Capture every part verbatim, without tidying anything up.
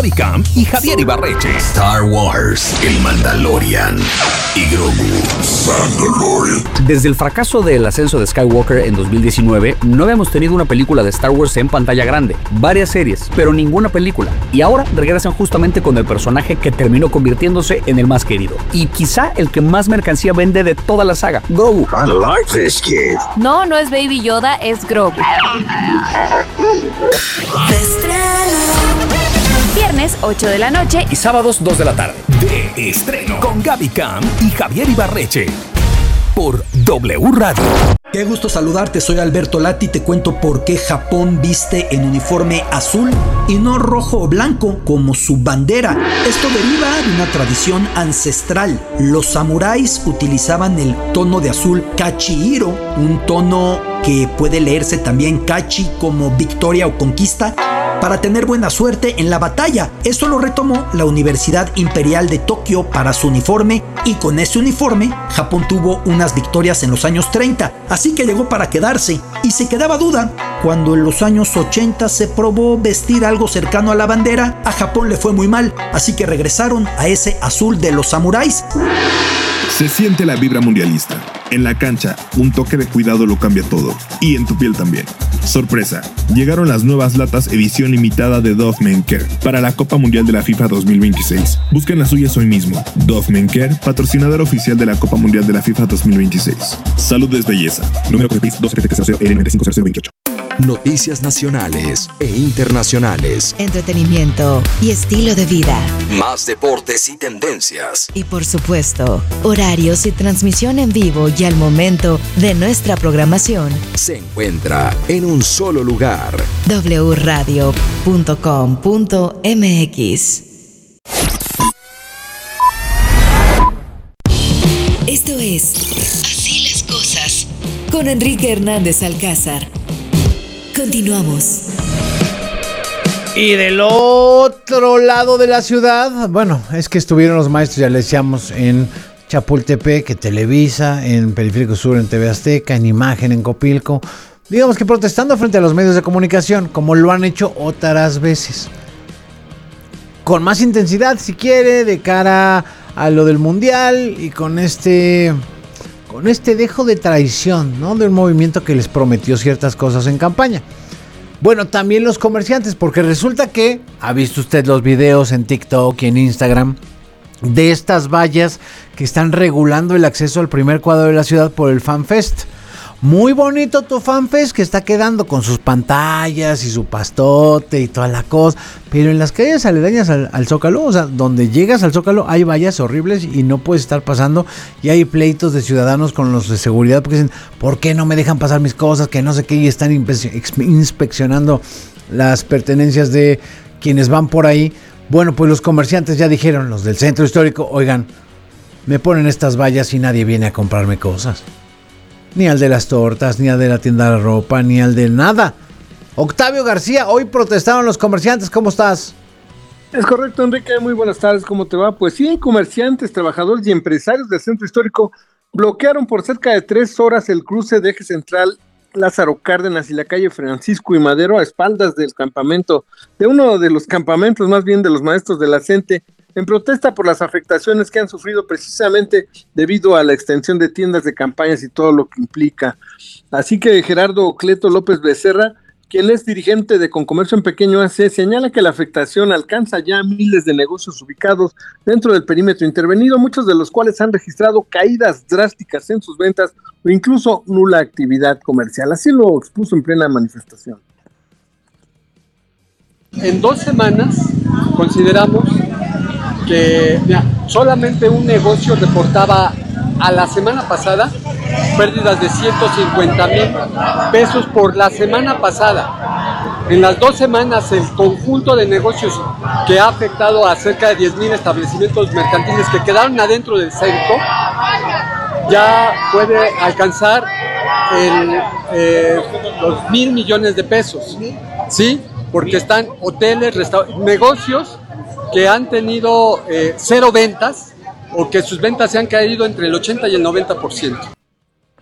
Camp y Javier Ibarreche. Star Wars, el Mandalorian y Grogu. Mandalorian. Desde el fracaso del ascenso de Skywalker en dos mil diecinueve, no habíamos tenido una película de Star Wars en pantalla grande. Varias series, pero ninguna película. Y ahora regresan justamente con el personaje que terminó convirtiéndose en el más querido. Y quizá el que más mercancía vende de toda la saga, Grogu. I like this kid. No, no es Baby Yoda, es Grogu. Viernes ocho de la noche y sábados dos de la tarde. De estreno con Gaby Cam y Javier Ibarreche. Por W Radio. Qué gusto saludarte, soy Alberto Lati y te cuento por qué Japón viste en uniforme azul y no rojo o blanco como su bandera. Esto deriva de una tradición ancestral. Los samuráis utilizaban el tono de azul Kachihiro, un tono que puede leerse también Kachi como victoria o conquista, para tener buena suerte en la batalla. Esto lo retomó la Universidad Imperial de Tokio para su uniforme, y con ese uniforme Japón tuvo unas victorias en los años treinta, así que llegó para quedarse. Y se quedaba duda, cuando en los años ochenta se probó vestir algo cercano a la bandera, a Japón le fue muy mal, así que regresaron a ese azul de los samuráis. Se siente la vibra mundialista. En la cancha, un toque de cuidado lo cambia todo. Y en tu piel también. Sorpresa, llegaron las nuevas latas edición limitada de Dove Men Care para la Copa Mundial de la FIFA dos mil veintiséis. Busquen las suyas hoy mismo. Dove Men Care, patrocinador oficial de la Copa Mundial de la FIFA dos mil veintiséis. Salud es belleza. Número C P I S dos siete cero cero L nueve cinco cero cero veintiocho. Noticias nacionales e internacionales. Entretenimiento y estilo de vida. Más deportes y tendencias. Y por supuesto, horarios y transmisión en vivo y al momento de nuestra programación. Se encuentra en un solo lugar. doble u radio punto com punto m x. Esto es Así las cosas con Enrique Hernández Alcázar. Continuamos. Y del otro lado de la ciudad, bueno, es que estuvieron los maestros, ya le decíamos, en Chapultepec, en Televisa, en Periférico Sur, en T V Azteca, en Imagen, en Copilco, digamos que protestando frente a los medios de comunicación, como lo han hecho otras veces. Con más intensidad, si quiere, de cara a lo del Mundial y con este... con este dejo de traición, ¿no? De un movimiento que les prometió ciertas cosas en campaña. Bueno, también los comerciantes, porque resulta que, ha visto usted los videos en TikTok y en Instagram, de estas vallas que están regulando el acceso al primer cuadro de la ciudad por el FanFest. Muy bonito tu FanFest que está quedando con sus pantallas y su pastote y toda la cosa, pero en las calles aledañas al, al Zócalo, o sea, donde llegas al Zócalo hay vallas horribles y no puedes estar pasando, y hay pleitos de ciudadanos con los de seguridad porque dicen, ¿por qué no me dejan pasar mis cosas? Que no sé qué, y están inspe- inspeccionando las pertenencias de quienes van por ahí. Bueno, pues los comerciantes ya dijeron, los del centro histórico, oigan, me ponen estas vallas y nadie viene a comprarme cosas. Ni al de las tortas, ni al de la tienda de la ropa, ni al de nada. Octavio García, hoy protestaron los comerciantes, ¿cómo estás? Es correcto, Enrique, muy buenas tardes, ¿cómo te va? Pues sí, comerciantes, trabajadores y empresarios del centro histórico bloquearon por cerca de tres horas el cruce de eje central Lázaro Cárdenas y la calle Francisco y Madero a espaldas del campamento, de uno de los campamentos más bien de los maestros de la CENTE, en protesta por las afectaciones que han sufrido precisamente debido a la extensión de tiendas de campañas y todo lo que implica. Así que Gerardo Cleto López Becerra, quien es dirigente de Concomercio en Pequeño A C, señala que la afectación alcanza ya miles de negocios ubicados dentro del perímetro intervenido, muchos de los cuales han registrado caídas drásticas en sus ventas o incluso nula actividad comercial. Así lo expuso en plena manifestación. En dos semanas consideramos que mira, solamente un negocio reportaba a la semana pasada pérdidas de ciento cincuenta mil pesos por la semana pasada. En las dos semanas el conjunto de negocios que ha afectado a cerca de diez mil establecimientos mercantiles que quedaron adentro del centro ya puede alcanzar el, eh, los mil millones de pesos, ¿sí? Porque están hoteles, restaurantes, negocios que han tenido eh, cero ventas o que sus ventas se han caído entre el ochenta y el noventa por ciento.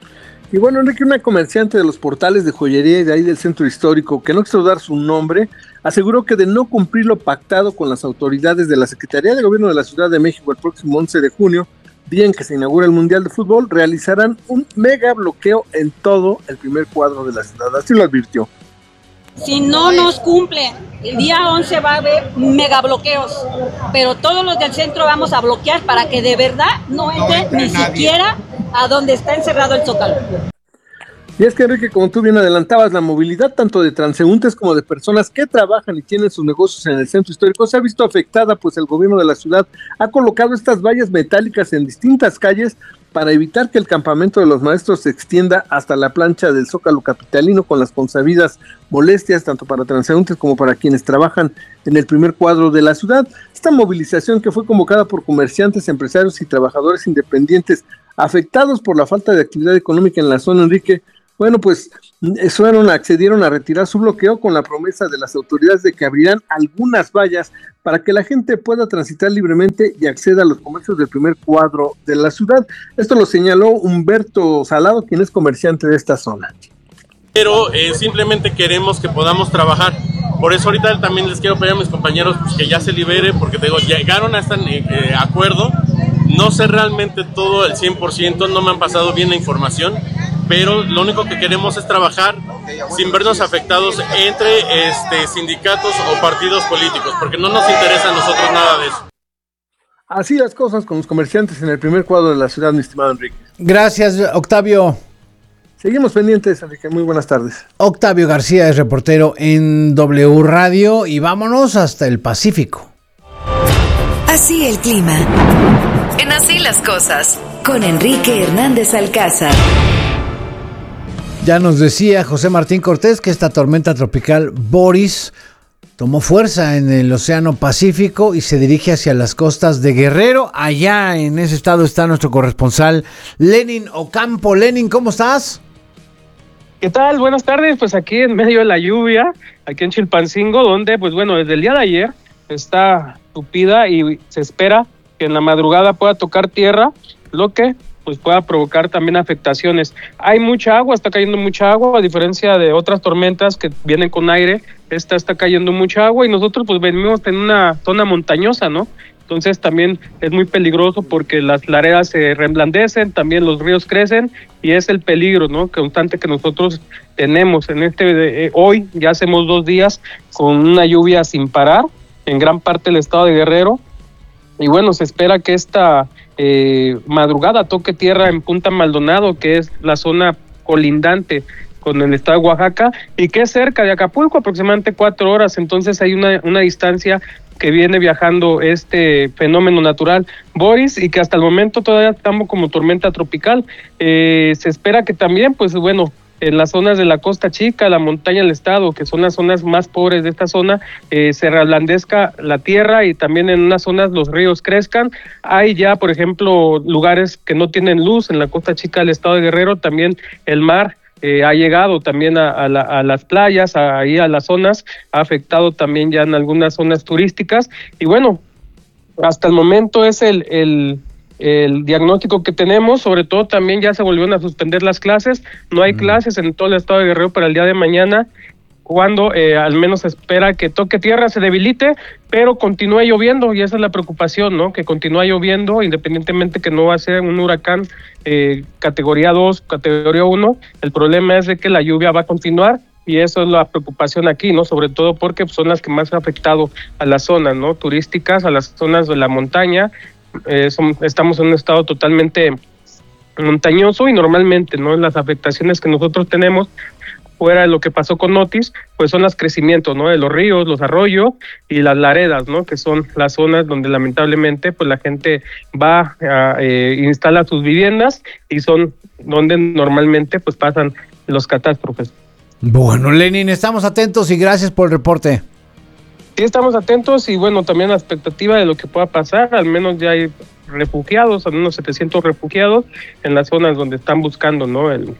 Y bueno, Enrique, una comerciante de los portales de joyería de ahí del centro histórico, que no quiso dar su nombre, aseguró que de no cumplir lo pactado con las autoridades de la Secretaría de Gobierno de la Ciudad de México el próximo once de junio, día en que se inaugura el Mundial de Fútbol, realizarán un mega bloqueo en todo el primer cuadro de la ciudad. Así lo advirtió. Si no nos cumple, el día once va a haber mega bloqueos, pero todos los del centro vamos a bloquear para que de verdad no entre no ni nadie. Siquiera a donde está encerrado el Zócalo. Y es que, Enrique, como tú bien adelantabas, la movilidad tanto de transeúntes como de personas que trabajan y tienen sus negocios en el centro histórico se ha visto afectada, pues el gobierno de la ciudad ha colocado estas vallas metálicas en distintas calles para evitar que el campamento de los maestros se extienda hasta la plancha del Zócalo capitalino, con las consabidas molestias tanto para transeúntes como para quienes trabajan en el primer cuadro de la ciudad. Esta movilización, que fue convocada por comerciantes, empresarios y trabajadores independientes afectados por la falta de actividad económica en la zona, Enrique, bueno, pues fueron, accedieron a retirar su bloqueo con la promesa de las autoridades de que abrirán algunas vallas para que la gente pueda transitar libremente y acceda a los comercios del primer cuadro de la ciudad. Esto lo señaló Humberto Salado, quien es comerciante de esta zona. Pero eh, simplemente queremos que podamos trabajar. Por eso ahorita también les quiero pedir a mis compañeros pues, que ya se libere, porque te digo, llegaron a este eh, acuerdo. No sé realmente todo el cien por ciento, no me han pasado bien la información, pero lo único que queremos es trabajar sin vernos afectados entre este, sindicatos o partidos políticos, porque no nos interesa a nosotros nada de eso. Así las cosas con los comerciantes en el primer cuadro de la ciudad, mi estimado Enrique. Gracias, Octavio. Seguimos pendientes, Enrique. Muy buenas tardes. Octavio García es reportero en W Radio y vámonos hasta el Pacífico. Así el clima. En Así las cosas, con Enrique Hernández Alcázar. Ya nos decía José Martín Cortés que esta tormenta tropical Boris tomó fuerza en el Océano Pacífico y se dirige hacia las costas de Guerrero. Allá en ese estado está nuestro corresponsal Lenin Ocampo. Lenin, ¿cómo estás? ¿Qué tal? Buenas tardes. Pues aquí en medio de la lluvia, aquí en Chilpancingo, donde, pues bueno, desde el día de ayer está tupida y se espera que en la madrugada pueda tocar tierra, lo que pues pueda provocar también afectaciones. Hay mucha agua, está cayendo mucha agua, a diferencia de otras tormentas que vienen con aire, esta está cayendo mucha agua y nosotros pues venimos en una zona montañosa, ¿no? Entonces también es muy peligroso porque las laderas se reblandecen, también los ríos crecen y es el peligro, ¿no?, constante que nosotros tenemos. En este eh, hoy ya hacemos dos días con una lluvia sin parar en gran parte del estado de Guerrero. Y bueno, se espera que esta eh, madrugada toque tierra en Punta Maldonado, que es la zona colindante con el estado de Oaxaca, y que es cerca de Acapulco, aproximadamente cuatro horas. Entonces hay una, una distancia que viene viajando este fenómeno natural Boris, y que hasta el momento todavía estamos como tormenta tropical. Eh, se espera que también, pues bueno, en las zonas de la Costa Chica, la montaña del estado, que son las zonas más pobres de esta zona, eh, se reblandezca la tierra y también en unas zonas los ríos crezcan. Hay ya, por ejemplo, lugares que no tienen luz en la Costa Chica del estado de Guerrero, también el mar eh, ha llegado también a, a, la, a las playas, a, ahí a las zonas, ha afectado también ya en algunas zonas turísticas. Y bueno, hasta el momento es el... el el diagnóstico que tenemos. Sobre todo también ya se volvieron a suspender las clases, no hay mm. clases en todo el estado de Guerrero para el día de mañana, cuando eh, al menos se espera que toque tierra, se debilite, pero continúe lloviendo, y esa es la preocupación, ¿no?, que continúa lloviendo, independientemente que no va a ser un huracán eh, categoría dos, categoría uno, el problema es de que la lluvia va a continuar, y eso es la preocupación aquí, ¿no?, sobre todo porque son las que más han afectado a las zonas, ¿no?, turísticas, a las zonas de la montaña. Eh, son, estamos en un estado totalmente montañoso y normalmente, ¿no?, las afectaciones que nosotros tenemos fuera de lo que pasó con Otis, pues son los crecimientos, ¿no?, de los ríos, los arroyos y las laredas, ¿no?, que son las zonas donde lamentablemente pues la gente va a eh, instala sus viviendas y son donde normalmente pues pasan los catástrofes. Bueno, Lenin, estamos atentos y gracias por el reporte. Sí, estamos atentos y bueno, también la expectativa de lo que pueda pasar. Al menos ya hay refugiados, al menos setecientos refugiados en las zonas donde están buscando, ¿no?, el,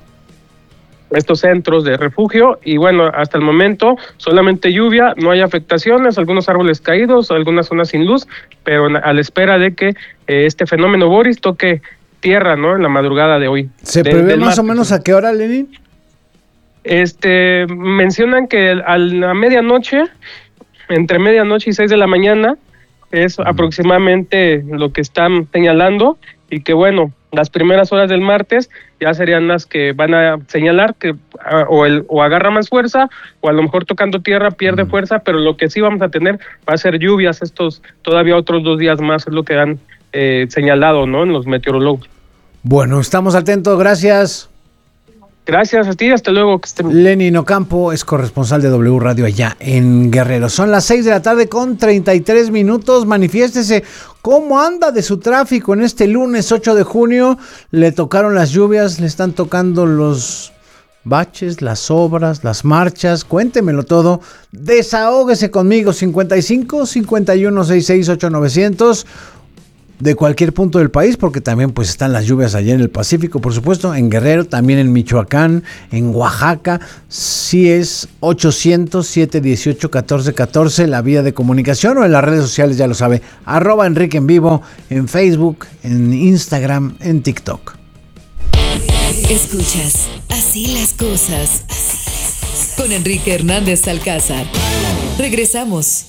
estos centros de refugio. Y bueno, hasta el momento solamente lluvia, no hay afectaciones, algunos árboles caídos, algunas zonas sin luz, pero a la espera de que eh, este fenómeno Boris toque tierra, ¿no? En la madrugada de hoy. ¿Se de, prevé más martes, o menos a qué hora, Lenin? Este, mencionan que a la medianoche, entre medianoche y seis de la mañana, es mm. aproximadamente lo que están señalando, y que bueno, las primeras horas del martes ya serían las que van a señalar que a, o, el, o agarra más fuerza, o a lo mejor tocando tierra pierde mm. fuerza, pero lo que sí vamos a tener va a ser lluvias estos todavía otros dos días más, es lo que han eh, señalado, ¿no? En los meteorólogos. Bueno, estamos atentos, gracias. Gracias a ti, hasta luego. Que estén... Lenin Ocampo es corresponsal de W Radio allá en Guerrero. Son las seis de la tarde con treinta y tres minutos. Manifiéstese cómo anda de su tráfico en este lunes ocho de junio. Le tocaron las lluvias, le están tocando los baches, las obras, las marchas. Cuéntemelo todo. Desahógese conmigo. cincuenta y cinco, cincuenta y uno, sesenta y seis, ochenta y nueve cero cero. De cualquier punto del país, porque también pues están las lluvias allá en el Pacífico, por supuesto, en Guerrero, también en Michoacán, en Oaxaca. Sí es ochocientos, siete dieciocho, catorce catorce, la vía de comunicación, o en las redes sociales, ya lo sabe, arroba Enrique en Vivo, en Facebook, en Instagram, en TikTok. Escuchas Así las cosas con Enrique Hernández Alcázar. Regresamos.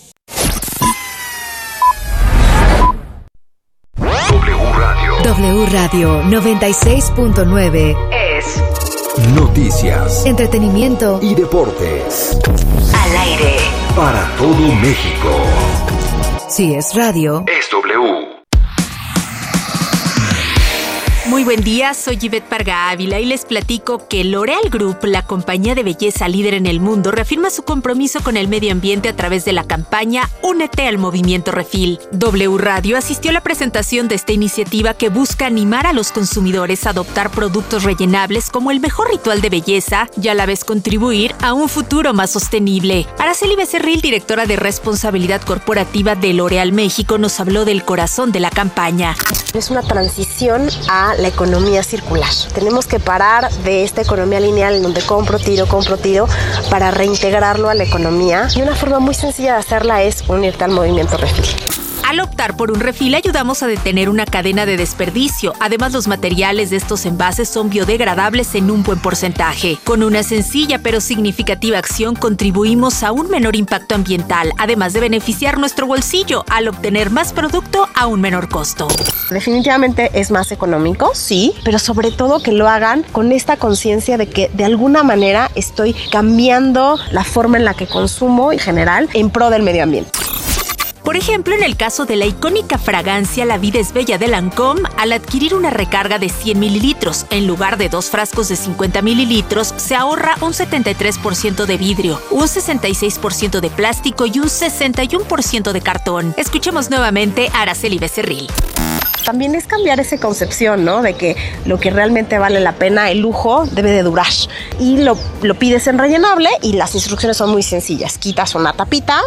W Radio noventa y seis punto nueve es noticias, entretenimiento y deportes. Al aire para todo México. Si es radio, es W. Muy buen día, soy Yvette Parga Ávila y les platico que L'Oréal Group, la compañía de belleza líder en el mundo, reafirma su compromiso con el medio ambiente a través de la campaña Únete al Movimiento Refil. W Radio asistió a la presentación de esta iniciativa que busca animar a los consumidores a adoptar productos rellenables como el mejor ritual de belleza y a la vez contribuir a un futuro más sostenible. Araceli Becerril, directora de Responsabilidad Corporativa de L'Oréal México, nos habló del corazón de la campaña. Es una transición a la economía circular. Tenemos que parar de esta economía lineal en donde compro, tiro, compro, tiro, para reintegrarlo a la economía. Y una forma muy sencilla de hacerla es unirte al movimiento Refil. Al optar por un refil ayudamos a detener una cadena de desperdicio. Además, los materiales de estos envases son biodegradables en un buen porcentaje. Con una sencilla pero significativa acción contribuimos a un menor impacto ambiental, además de beneficiar nuestro bolsillo al obtener más producto a un menor costo. Definitivamente es más económico, sí, pero sobre todo que lo hagan con esta conciencia de que de alguna manera estoy cambiando la forma en la que consumo en general en pro del medio ambiente. Por ejemplo, en el caso de la icónica fragancia La Vida es Bella de Lancôme, al adquirir una recarga de cien mililitros en lugar de dos frascos de cincuenta mililitros, se ahorra un setenta y tres por ciento de vidrio, un sesenta y seis por ciento de plástico y un sesenta y uno por ciento de cartón. Escuchemos nuevamente a Araceli Becerril. También es cambiar esa concepción, ¿no? De que lo que realmente vale la pena, el lujo, debe de durar. Y lo, lo pides en rellenable y las instrucciones son muy sencillas. Quitas una tapita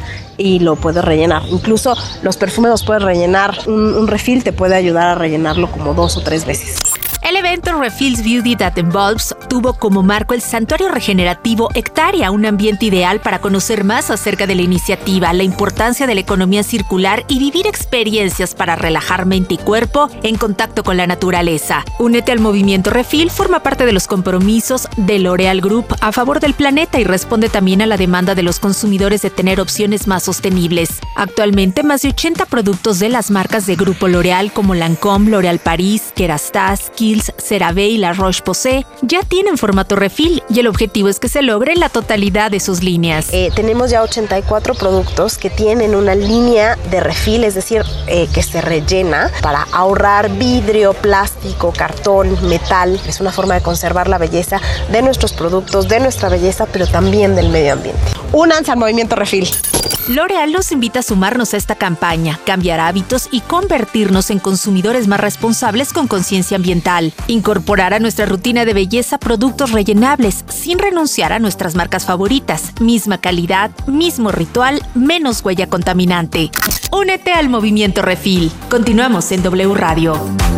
y lo puedes rellenar. Incluso los perfumes los puedes rellenar. Un, un refil te puede ayudar a rellenarlo como dos o tres veces. El evento Refills Beauty That Involves tuvo como marco el santuario regenerativo Hectárea, un ambiente ideal para conocer más acerca de la iniciativa, la importancia de la economía circular y vivir experiencias para relajar mente y cuerpo en contacto con la naturaleza. Únete al movimiento Refil forma parte de los compromisos de L'Oréal Group a favor del planeta y responde también a la demanda de los consumidores de tener opciones más sostenibles. Actualmente, más de ochenta productos de las marcas de Grupo L'Oréal como Lancôme, L'Oréal Paris, Kerastase, Kiehl's, CeraVe y La Roche-Posay ya tienen formato refil y el objetivo es que se logre la totalidad de sus líneas. Eh, tenemos ya ochenta y cuatro productos que tienen una línea de refil, es decir, eh, que se rellena para ahorrar vidrio, plástico, cartón, metal. Es una forma de conservar la belleza de nuestros productos, de nuestra belleza, pero también del medio ambiente. Únanse al movimiento Refil. L'Oréal nos invita a sumarnos a esta campaña, cambiar hábitos y convertirnos en consumidores más responsables con conciencia ambiental. Incorporar a nuestra rutina de belleza productos rellenables sin renunciar a nuestras marcas favoritas. Misma calidad, mismo ritual, menos huella contaminante. Únete al movimiento Refil. Continuamos en W Radio.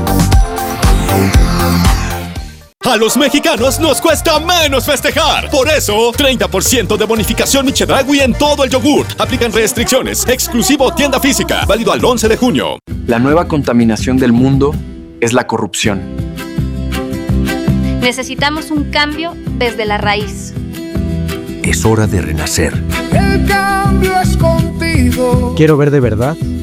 A los mexicanos nos cuesta menos festejar. Por eso, treinta por ciento de bonificación Chedraui en todo el yogur. Aplican restricciones. Exclusivo tienda física. Válido al once de junio. La nueva contaminación del mundo es la corrupción. Necesitamos un cambio desde la raíz. Es hora de renacer. El cambio es contigo. Quiero ver de verdad